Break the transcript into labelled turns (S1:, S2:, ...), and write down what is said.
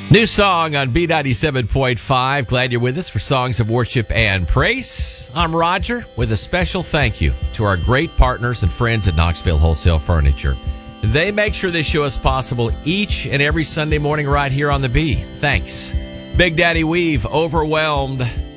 S1: New song on B97.5. Glad you're with us for Songs of Worship and Praise. I'm Roger with a special thank you to our great partners and friends at Knoxville Wholesale Furniture. They make sure this show is possible each and every Sunday morning right here on the B. Thanks. Big Daddy Weave, Overwhelmed.